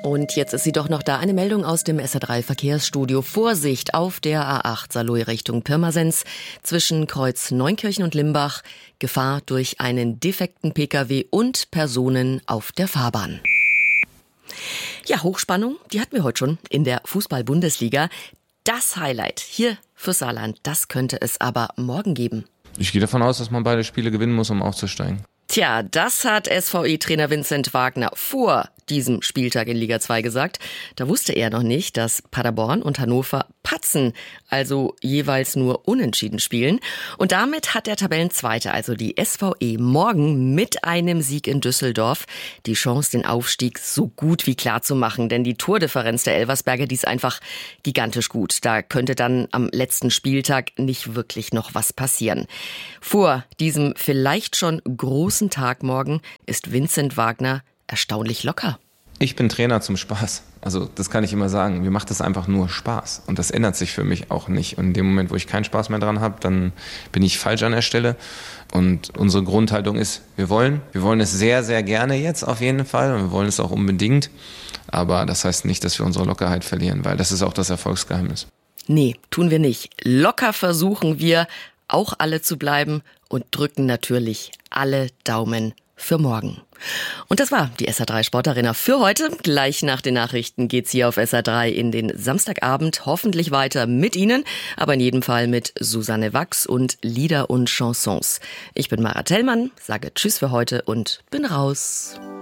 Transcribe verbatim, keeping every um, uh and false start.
Und jetzt ist sie doch noch da. Eine Meldung aus dem S R drei Verkehrsstudio. Vorsicht auf der A acht Saarlouis Richtung Pirmasens zwischen Kreuz Neunkirchen und Limbach. Gefahr durch einen defekten Pkw und Personen auf der Fahrbahn. Ja, Hochspannung, die hatten wir heute schon in der Fußball-Bundesliga. Das Highlight hier für Saarland, das könnte es aber morgen geben. Ich gehe davon aus, dass man beide Spiele gewinnen muss, um aufzusteigen. Tja, das hat S V I-Trainer Vincent Wagner vor diesem Spieltag in Liga zwei gesagt. Da wusste er noch nicht, dass Paderborn und Hannover patzen, also jeweils nur unentschieden spielen. Und damit hat der Tabellenzweite, also die S V E, morgen mit einem Sieg in Düsseldorf die Chance, den Aufstieg so gut wie klar zu machen. Denn die Tordifferenz der Elversberger, die ist einfach gigantisch gut. Da könnte dann am letzten Spieltag nicht wirklich noch was passieren. Vor diesem vielleicht schon großen Tag morgen ist Vincent Wagner erstaunlich locker. Ich bin Trainer zum Spaß. Also das kann ich immer sagen. Mir macht das einfach nur Spaß. Und das ändert sich für mich auch nicht. Und in dem Moment, wo ich keinen Spaß mehr dran habe, dann bin ich falsch an der Stelle. Und unsere Grundhaltung ist, wir wollen. Wir wollen es sehr, sehr gerne jetzt auf jeden Fall. Und wir wollen es auch unbedingt. Aber das heißt nicht, dass wir unsere Lockerheit verlieren, weil das ist auch das Erfolgsgeheimnis. Nee, tun wir nicht. Locker versuchen wir, auch alle zu bleiben und drücken natürlich alle Daumen für morgen. Und das war die S R drei Sportarena für heute. Gleich nach den Nachrichten geht's hier auf S R drei in den Samstagabend hoffentlich weiter mit Ihnen, aber in jedem Fall mit Susanne Wachs und Lieder und Chansons. Ich bin Mara Tellmann, sage Tschüss für heute und bin raus.